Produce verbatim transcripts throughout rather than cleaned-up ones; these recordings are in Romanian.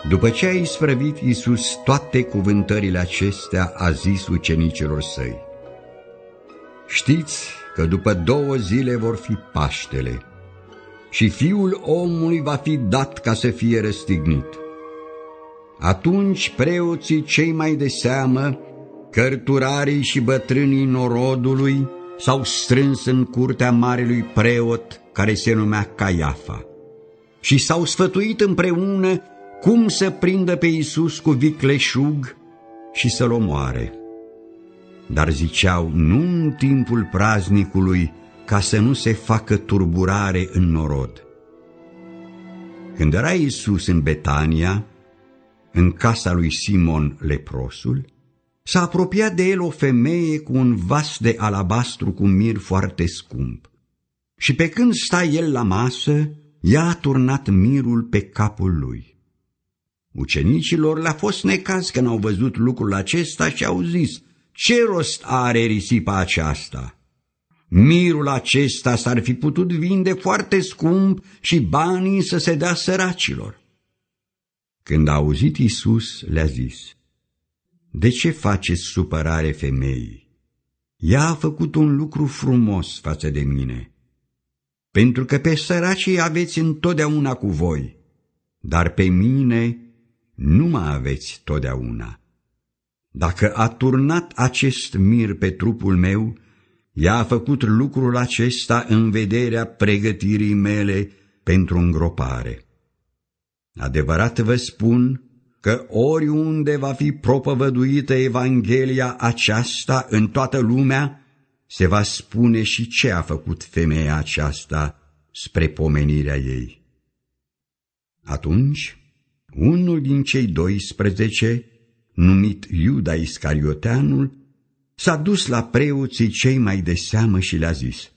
După ce a isprăvit Iisus toate cuvântările acestea, a zis ucenicilor săi: știți că după două zile vor fi Paștele și Fiul omului va fi dat ca să fie răstignit. Atunci preoții cei mai de seamă, cărturarii și bătrânii norodului, s-au strâns în curtea marelui preot, care se numea Caiafa, și s-au sfătuit împreună cum să prindă pe Iisus cu vicleșug și să-l omoare. Dar ziceau, nu în timpul praznicului, ca să nu se facă turburare în norod. Când era Iisus în Betania, în casa lui Simon leprosul, s-a apropiat de el o femeie cu un vas de alabastru cu mir foarte scump. Și pe când sta el la masă, ea a turnat mirul pe capul lui. Ucenicilor le-a fost necaz că n-au văzut lucrul acesta și au zis: ce rost are risipa aceasta? Mirul acesta s-ar fi putut vinde foarte scump și banii să se dea săracilor. Când a auzit Iisus, le-a zis: de ce faceți supărare femeii? Ea a făcut un lucru frumos față de mine, pentru că pe săracii aveți întotdeauna cu voi, dar pe mine nu mă aveți totdeauna. Dacă a turnat acest mir pe trupul meu, ea a făcut lucrul acesta în vederea pregătirii mele pentru îngropare. Adevărat vă spun că oriunde va fi propovăduită Evanghelia aceasta în toată lumea, se va spune și ce a făcut femeia aceasta spre pomenirea ei. Atunci, unul din cei doisprezece, numit Iuda Iscarioteanul, s-a dus la preoții cei mai de seamă și le-a zis: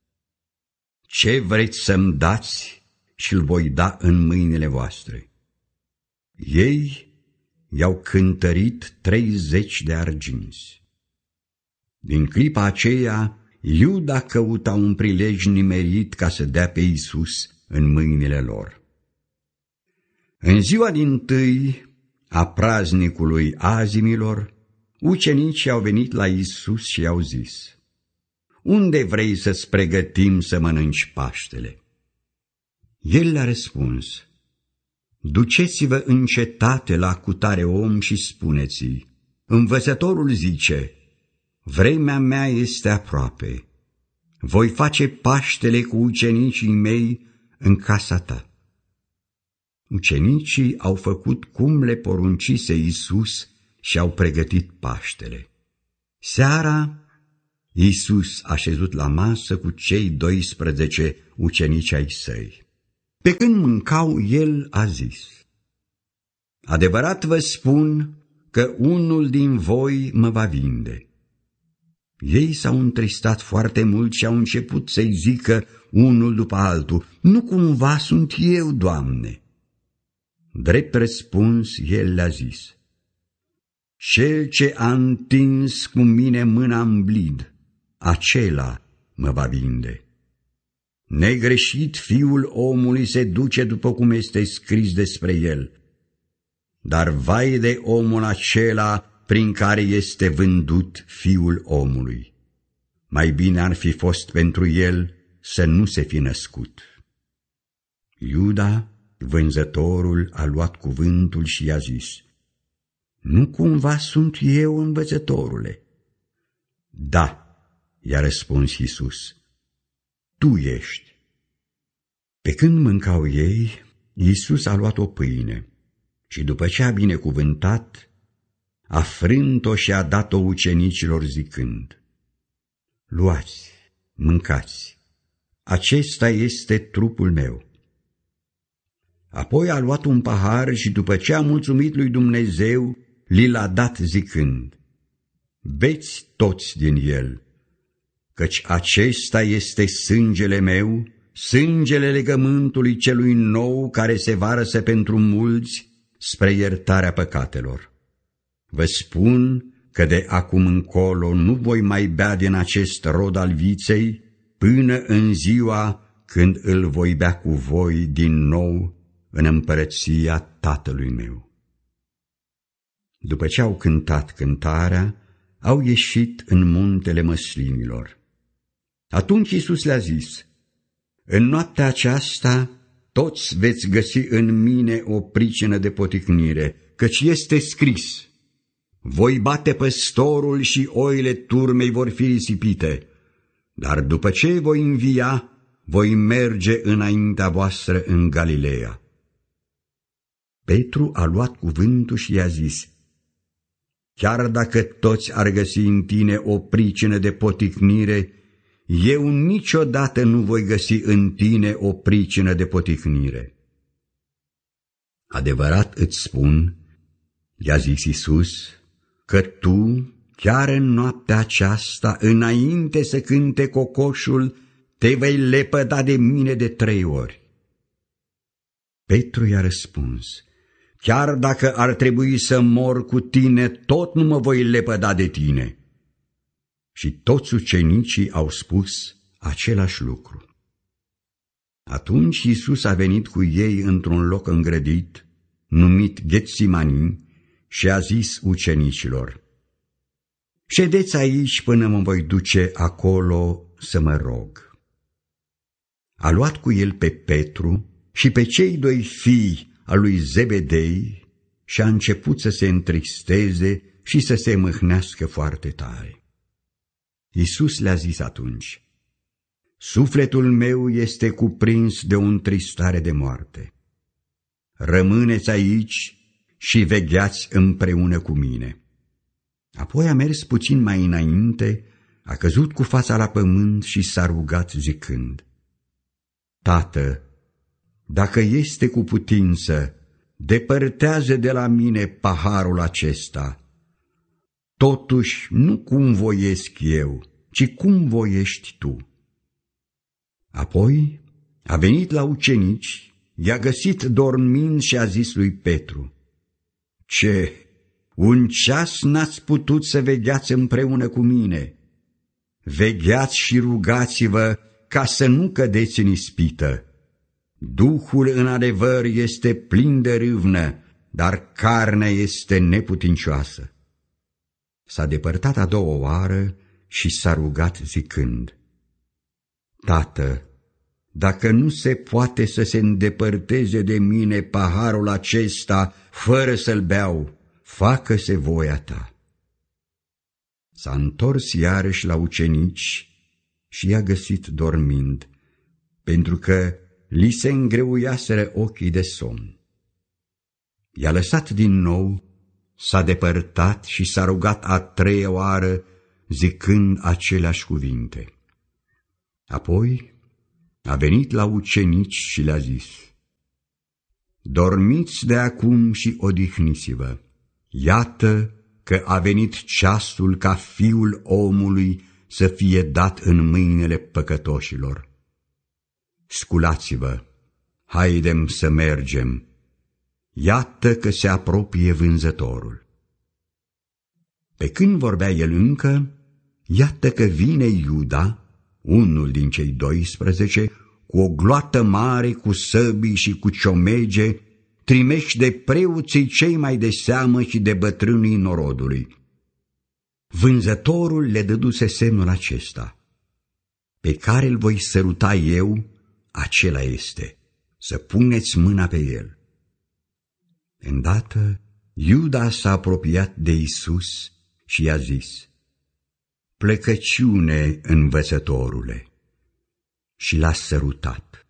ce vreți să-mi dați și-l voi da în mâinile voastre? Ei i-au cântărit treizeci de arginți. Din clipa aceea, Iuda căuta un prilej nimerit ca să dea pe Iisus în mâinile lor. În ziua dintâi a praznicului azimilor, ucenicii au venit la Iisus și i-au zis: unde vrei să-ți pregătim să mănânci Paștele? El le-a răspuns: duceți-vă în cetate la cutare om și spuneți-i: învățătorul zice, vremea mea este aproape, voi face Paștele cu ucenicii mei în casa ta. Ucenicii au făcut cum le poruncise Iisus și au pregătit Paștele. Seara, Iisus a șezut la masă cu cei doisprezece ucenici ai săi. Pe când mâncau, el a zis: adevărat vă spun că unul din voi mă va vinde. Ei s-au întristat foarte mult și au început să-i zică unul după altul: nu cumva sunt eu, Doamne? Drept răspuns, el le-a zis: cel ce a întins cu mine mâna în blid, acela mă va vinde. Negreșit Fiul omului se duce după cum este scris despre el, dar vai de omul acela prin care este vândut Fiul omului. Mai bine ar fi fost pentru el să nu se fi născut. Iuda, vânzătorul, a luat cuvântul și i-a zis: nu cumva sunt eu, învățătorule? Da, i-a răspuns Iisus, tu ești. Pe când mâncau ei, Iisus a luat o pâine și după ce a binecuvântat, a frânt-o și a dat-o ucenicilor zicând: luați, mâncați, acesta este trupul meu. Apoi a luat un pahar și după ce a mulțumit lui Dumnezeu, li l-a dat zicând: beți toți din el, căci acesta este sângele meu, sângele legământului celui nou care se varsă pentru mulți spre iertarea păcatelor. Vă spun că de acum încolo nu voi mai bea din acest rod al viței până în ziua când îl voi bea cu voi din nou în împărăția Tatălui meu. După ce au cântat cântarea, au ieșit în muntele măslinilor. Atunci Iisus le-a zis: în noaptea aceasta toți veți găsi în mine o pricină de poticnire, căci este scris: voi bate păstorul și oile turmei vor fi risipite, dar după ce voi învia, voi merge înaintea voastră în Galileea. Petru a luat cuvântul și i-a zis: chiar dacă toți ar găsi în tine o pricină de poticnire, eu niciodată nu voi găsi în tine o pricină de poticnire. Adevărat îți spun, i-a zis Iisus, că tu, chiar în noaptea aceasta, înainte să cânte cocoșul, te vei lepăda de mine de trei ori. Petru i-a răspuns: chiar dacă ar trebui să mor cu tine, tot nu mă voi lepăda de tine. Și toți ucenicii au spus același lucru. Atunci Iisus a venit cu ei într-un loc îngrădit, numit Ghetsimani, și a zis ucenicilor: ședeți aici până mă voi duce acolo să mă rog. A luat cu el pe Petru și pe cei doi fii al lui Zebedei și a început să se întristeze și să se mâhnească foarte tare. Iisus le-a zis atunci: sufletul meu este cuprins de o întristare de moarte. Rămâneți aici și vegheați împreună cu mine. Apoi a mers puțin mai înainte, a căzut cu fața la pământ și s-a rugat zicând: Tată, dacă este cu putință, depărtează de la mine paharul acesta. Totuși nu cum voiesc eu, ci cum voiești tu. Apoi a venit la ucenici, i-a găsit dormind și a zis lui Petru: Ce, un ceas n-ați putut să vegheați împreună cu mine? Vegheați și rugați-vă ca să nu cădeți în ispită. Duhul în adevăr este plin de râvnă, dar carnea este neputincioasă. S-a depărtat a doua oară și s-a rugat zicând: Tată, dacă nu se poate să se îndepărteze de mine paharul acesta fără să-l beau, facă-se voia ta. S-a întors iarăși la ucenici și i-a găsit dormind, pentru că li se îngreuiaseră ochii de somn. I-a lăsat din nou, s-a depărtat și s-a rugat a treia oară, zicând aceleași cuvinte. Apoi a venit la ucenici și le-a zis: Dormiți de acum și odihniți-vă. Iată că a venit ceasul ca Fiul omului să fie dat în mâinile păcătoșilor. Sculați-vă, haidem să mergem. Iată că se apropie vânzătorul. Pe când vorbea el încă, iată că vine Iuda, unul din cei doisprezece, cu o gloată mare, cu săbii și cu ciomege, trimeși de preoții cei mai de seamă și de bătrânii norodului. Vânzătorul le dăduse semnul acesta: Pe care îl voi săruta eu, acela este, să puneți mâna pe el. Îndată, Iuda s-a apropiat de Iisus și i-a zis: Plecăciune, învățătorule, și l-a sărutat.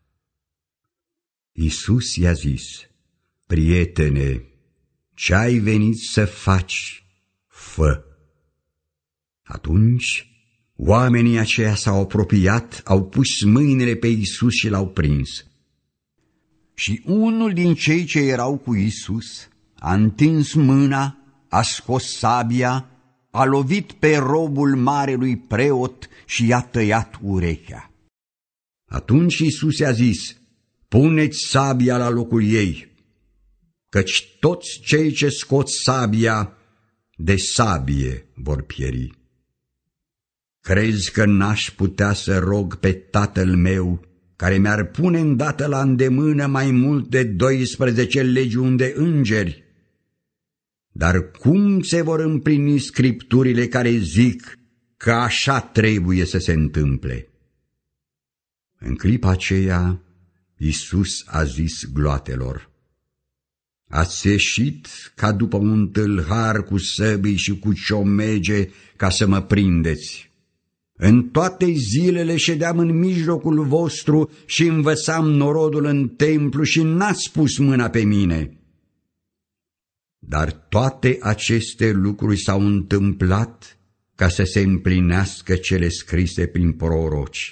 Iisus i-a zis: Prietene, ce-ai venit să faci, fă. Atunci, oamenii aceia s-au apropiat, au pus mâinile pe Iisus și l-au prins. Și unul din cei ce erau cu Iisus a întins mâna, a scos sabia, a lovit pe robul marelui preot și i-a tăiat urechea. Atunci Iisus i-a zis: Puneți sabia la locul ei, căci toți cei ce scot sabia, de sabie vor pieri. Crezi că n-aș putea să rog pe Tatăl meu care mi-ar pune îndată la îndemână mai mult de doisprezece legiuni de îngeri. Dar cum se vor împlini scripturile care zic că așa trebuie să se întâmple? În clipa aceea, Iisus a zis gloatelor: ați ieșit ca după un tâlhar cu săbii și cu ciomege ca să mă prindeți. În toate zilele ședeam în mijlocul vostru și învățam norodul în templu și n-ați pus mâna pe mine. Dar toate aceste lucruri s-au întâmplat ca să se împlinească cele scrise prin proroci.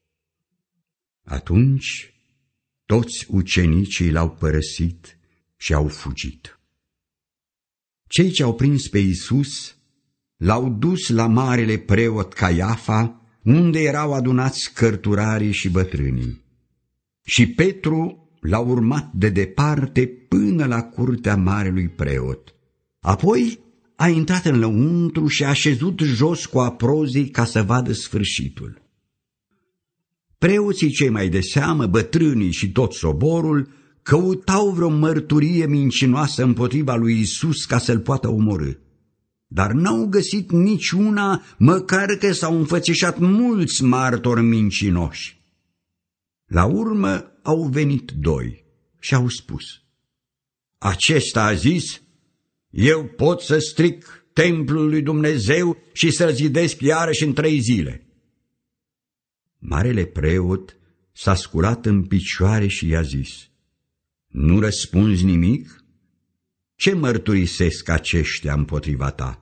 Atunci toți ucenicii l-au părăsit și au fugit. Cei ce au prins pe Iisus l-au dus la marele preot Caiafa, unde erau adunați cărturarii și bătrânii. Și Petru l-a urmat de departe până la curtea marelui preot. Apoi a intrat în lăuntru și a așezut jos cu aprozii ca să vadă sfârșitul. Preoții cei mai de seamă, bătrânii și tot soborul, căutau vreo mărturie mincinoasă împotriva lui Iisus ca să-l poată omorî. Dar n-au găsit niciuna, măcar că s-au înfățișat mulți martori mincinoși. La urmă au venit doi și au spus: acesta a zis, eu pot să stric templul lui Dumnezeu și să-l zidesc iarăși în trei zile. Marele preot s-a sculat în picioare și i-a zis: nu răspunzi nimic? Ce mărturisesc aceștia împotriva ta?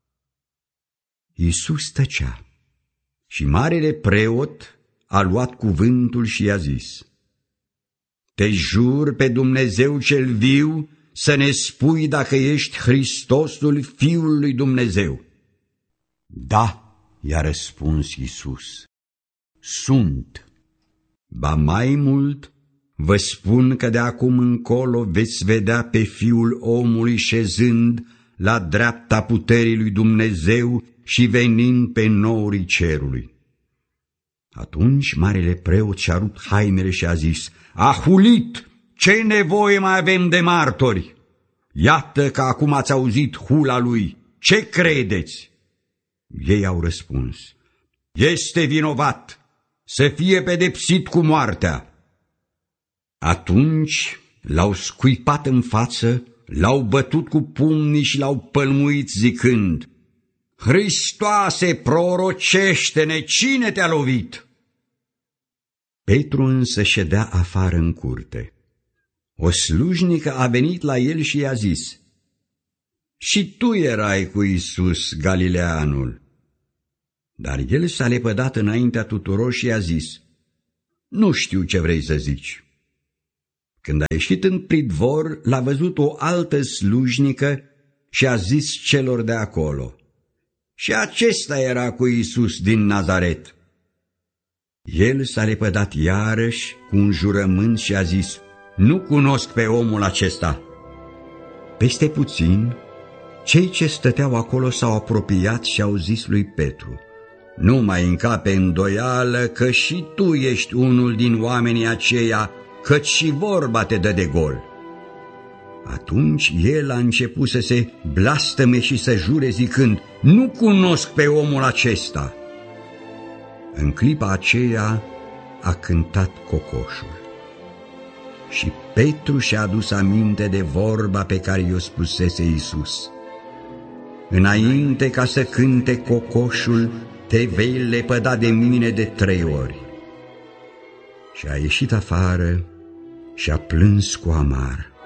Iisus tăcea și marele preot a luat cuvântul și i-a zis: te jur pe Dumnezeu cel viu să ne spui dacă ești Hristosul, Fiul lui Dumnezeu. Da, i-a răspuns Iisus, sunt. Ba mai mult, vă spun că de acum încolo veți vedea pe Fiul omului șezând la dreapta puterii lui Dumnezeu și venind pe norii cerului. Atunci marele preot și-a rupt hainele și a zis: a hulit! Ce nevoie mai avem de martori? Iată că acum ați auzit hula lui. Ce credeți? Ei au răspuns: este vinovat, să fie pedepsit cu moartea. Atunci l-au scuipat în față, l-au bătut cu pumnii și l-au pălmuit zicând: Hristoase, prorocește-ne, cine te-a lovit? Petru însă ședea afară în curte. O slujnică a venit la el și i-a zis: și tu erai cu Iisus, Galileanul. Dar el s-a lepădat înaintea tuturor și i-a zis: nu știu ce vrei să zici. Când a ieșit în pridvor, l-a văzut o altă slujnică și a zis celor de acolo: și acesta era cu Iisus din Nazaret. El s-a lepădat iarăși cu un jurământ și a zis: nu cunosc pe omul acesta. Peste puțin, cei ce stăteau acolo s-au apropiat și au zis lui Petru: nu mai încape îndoială că și tu ești unul din oamenii aceia, căci și vorba te dă de gol. Atunci el a început să se blastăme și să jure zicând: nu cunosc pe omul acesta. În clipa aceea a cântat cocoșul. Și Petru și-a adus aminte de vorba pe care i-o spusese Iisus: înainte ca să cânte cocoșul, te vei lepăda de mine de trei ori. Și a ieșit afară și a plâns cu amar.